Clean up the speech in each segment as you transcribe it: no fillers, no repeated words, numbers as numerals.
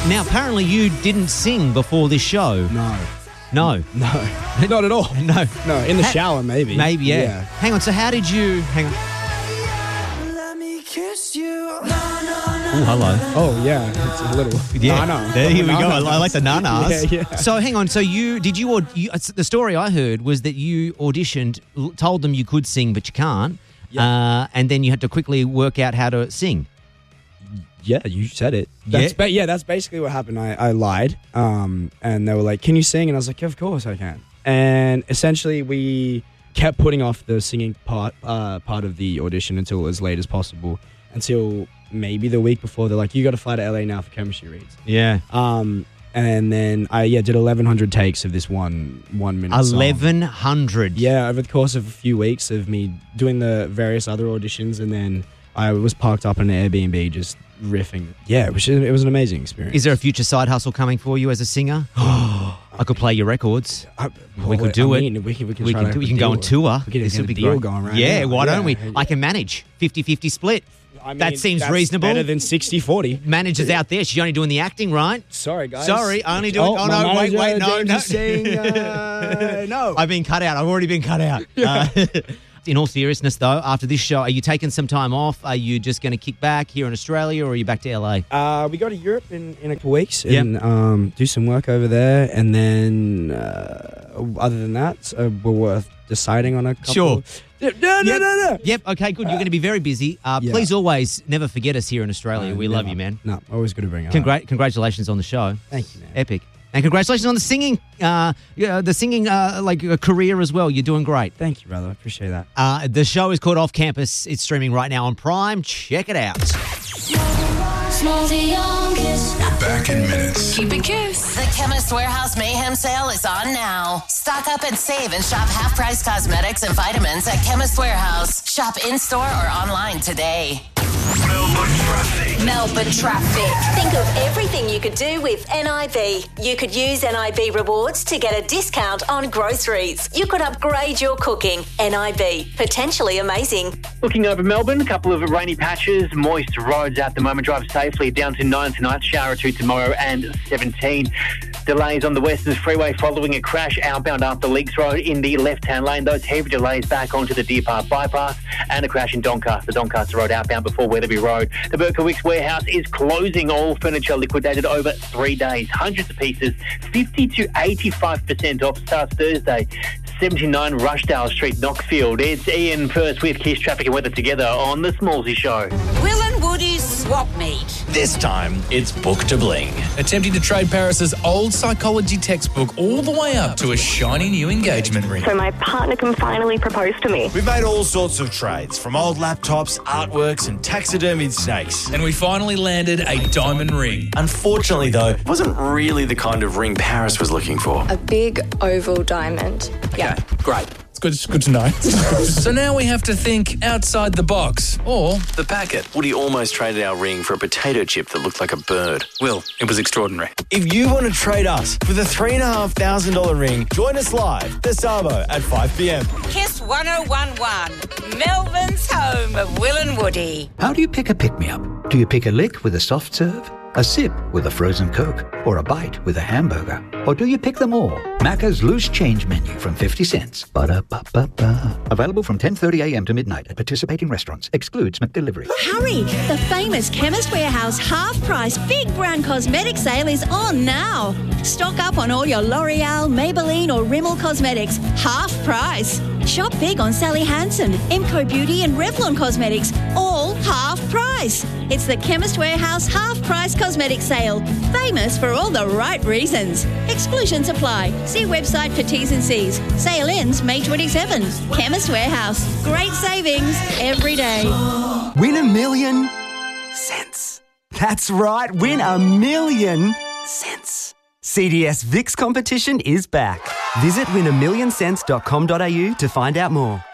Now, apparently you didn't sing before this show. No. No, not at all. No. No, in the shower maybe. Maybe, yeah. Hang on, so how did you... Hang on. Oh, hello. Oh, yeah, it's a little... Yeah, Nana. here we go. Nana. I like the nanas. Yeah. So hang on. So the story I heard was that you auditioned, told them you could sing, but you can't. Yeah. And then you had to quickly work out how to sing. Yeah, you said it. That's that's basically what happened. I lied, and they were like, "Can you sing?" And I was like, "Yeah, of course I can." And essentially, we kept putting off the singing part of the audition until as late as possible, until maybe the week before. They're like, "You got to fly to LA now for chemistry reads." Yeah. And then I did 1,100 takes of this one minute. 1,100. Yeah, over the course of a few weeks of me doing the various other auditions, and then I was parked up in an Airbnb just riffing. Yeah, it was an amazing experience. Is there a future side hustle coming for you as a singer? I could play your records. We could do it. We can go on tour. We can get a deal going right Yeah, now. why don't we? I can manage 50-50 split. I mean, that seems that's reasonable. Better than 60-40. Manager's out there. She's only doing the acting, right? Sorry, guys. Sorry, only doing... Oh, no, wait, no. No. I've been cut out. I've already been cut out. In all seriousness, though, after this show, are you taking some time off? Are you just going to kick back here in Australia, or are you back to LA? We go to Europe in a couple weeks and do some work over there. And then, other than that, we're worth deciding on a couple. Sure. No. Yep, okay, good. You're going to be very busy. Please always never forget us here in Australia. We love you, man. No, always good to bring it up. Congratulations on the show. Thank you, man. Epic. And congratulations on the singing, career as well. You're doing great. Thank you, brother. I appreciate that. The show is called Off Campus. It's streaming right now on Prime. Check it out. We're back in minutes. Keep it Kiss. The Chemist Warehouse Mayhem Sale is on now. Stock up and save and shop half-price cosmetics and vitamins at Chemist Warehouse. Shop in-store or online today. Melbourne traffic. Think of everything you could do with NIB. You could use NIB rewards to get a discount on groceries. You could upgrade your cooking. NIB. Potentially amazing. Looking over Melbourne, a couple of rainy patches, moist roads at the moment. Drive safely. Down to 9 tonight, shower 2 tomorrow and 17. Delays on the Western Freeway following a crash outbound after Leaks Road in the left-hand lane. Those heavy delays back onto the Deer Park bypass and a crash in Doncaster Road outbound before Weatherby Road. The Berkowitz warehouse is closing. All furniture liquidated over 3 days. Hundreds of pieces, 50 to 85% off. Starts Thursday. 79 Rushdale Street, Knoxfield. It's Ian first with Kiss Traffic and Weather together on The Smallsy Show. Will and Woody's Swap Meet. This time, it's Book to Bling. Attempting to trade Paris's old psychology textbook all the way up to a shiny new engagement ring. So my partner can finally propose to me. We've made all sorts of trades, from old laptops, artworks and taxidermied snakes. And we finally landed a diamond ring. Unfortunately, though, it wasn't really the kind of ring Paris was looking for. A big oval diamond. Yeah, great. It's good to know. So now we have to think outside the box, or the packet. Woody almost traded our ring for a potato chip that looked like a bird. Will, it was extraordinary. If you want to trade us for the $3,500 ring, join us live this Sabo at 5 p.m. Kiss 1011, Melbourne's home of Will and Woody. How do you pick a pick-me-up? Do you pick a lick with a soft serve, a sip with a frozen Coke, or a bite with a hamburger? Or do you pick them all? Macca's Loose Change Menu from 50 cents. Ba-da-ba-ba-ba. Available from 10:30 a.m. to midnight at participating restaurants. Excludes McDelivery. Hurry! The famous Chemist Warehouse half-price big brand cosmetic sale is on now. Stock up on all your L'Oreal, Maybelline or Rimmel cosmetics. Half price. Shop big on Sally Hansen, Emco Beauty and Revlon Cosmetics. All half price. It's the Chemist Warehouse half-price cosmetic sale. Famous for all the right reasons. Exclusions apply. See website for T's and C's. Sale ends May 27. Chemist Warehouse. Great savings every day. Win $1 million cents. That's right, win $1 million cents. CDS VIX competition is back. Visit win1millioncents.com.au to find out more.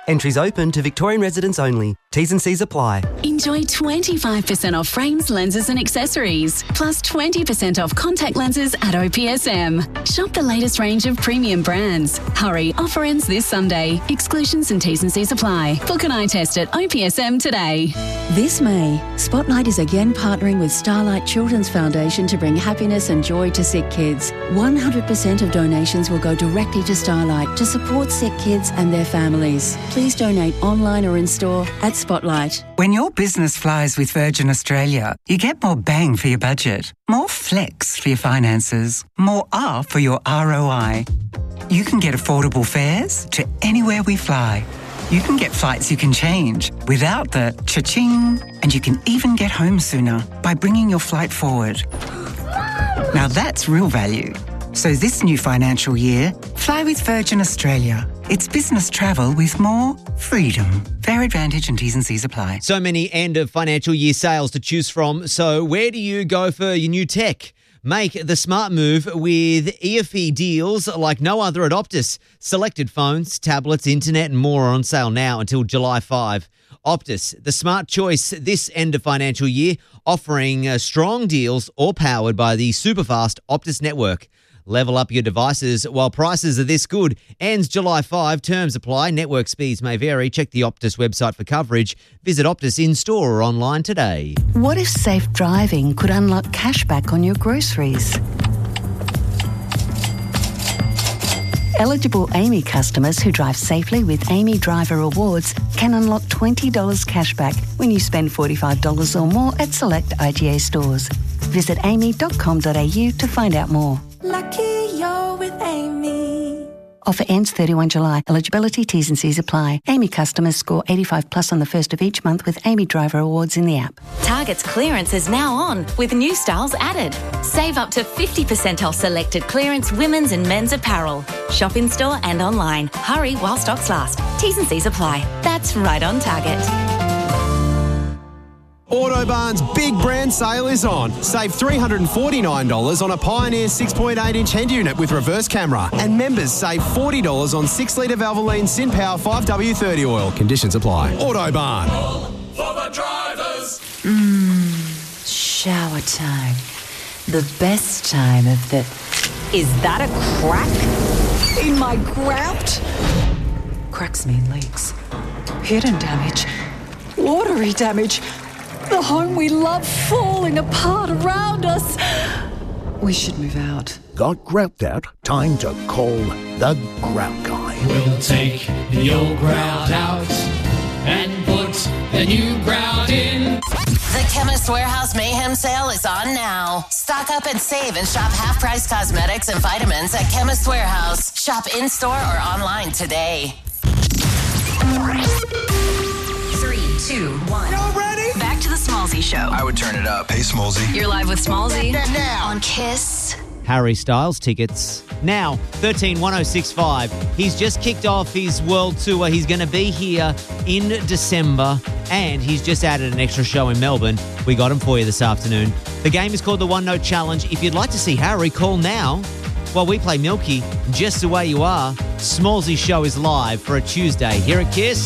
Entries open to Victorian residents only. T's and C's apply. Enjoy 25% off frames, lenses and accessories, plus 20% off contact lenses at OPSM. Shop the latest range of premium brands. Hurry, offer ends this Sunday. Exclusions and T's and C's apply. Book an eye test at OPSM today. This May, Spotlight is again partnering with Starlight Children's Foundation to bring happiness and joy to sick kids. 100% of donations will go directly to Starlight to support sick kids and their families. Please donate online or in store at Spotlight. When your business flies with Virgin Australia, you get more bang for your budget, more flex for your finances, more R for your ROI. You can get affordable fares to anywhere we fly. You can get flights you can change without the cha-ching, and you can even get home sooner by bringing your flight forward. Now that's real value. So this new financial year, fly with Virgin Australia. It's business travel with more freedom. Fare advantage and T's and C's apply. So many end of financial year sales to choose from. So where do you go for your new tech? Make the smart move with EFE deals like no other at Optus. Selected phones, tablets, internet and more are on sale now until July 5. Optus, the smart choice this end of financial year, offering strong deals all powered by the superfast Optus network. Level up your devices while prices are this good. Ends July 5. Terms apply. Network speeds may vary. Check the Optus website for coverage. Visit Optus in-store or online today. What if safe driving could unlock cashback on your groceries? Eligible Amy customers who drive safely with Amy Driver Rewards can unlock $20 cashback when you spend $45 or more at select IGA stores. Visit amy.com.au to find out more. Lucky you're with Amy. Offer ends 31 July. Eligibility, T's and C's apply. Amy customers score 85 plus on the first of each month with Amy Driver Awards in the app. Target's clearance is now on with new styles added. Save up to 50% off selected clearance women's and men's apparel. Shop in store and online. Hurry while stocks last. T's and C's apply. That's right on Target. Autobarn's big brand sale is on. Save $349 on a Pioneer 6.8-inch head unit with reverse camera. And members save $40 on 6-litre Valvoline SynPower 5W30 oil. Conditions apply. Autobarn. For the drivers. Shower time. The best time of the... Is that a crack in my grout? Cracks mean leaks. Hidden damage. Watery damage. The home we love falling apart around us. We should move out. Got grout out? Time to call the Grout Guy. We'll take the old grout out and put the new grout in. The Chemist Warehouse Mayhem sale is on now. Stock up and save and shop half-price cosmetics and vitamins at Chemist Warehouse. Shop in-store or online today. 3, 2, 1. Y'all ready? Back to the Smallzy Show. I would turn it up. Hey, Smallzy. You're live with Smallzy. Now. On Kiss. Harry Styles tickets. Now, 131065. He's just kicked off his world tour. He's going to be here in December, and he's just added an extra show in Melbourne. We got him for you this afternoon. The game is called the One Note Challenge. If you'd like to see Harry, call now while we play Milky. Just the way you are. Smallzy's show is live for a Tuesday here at Kiss.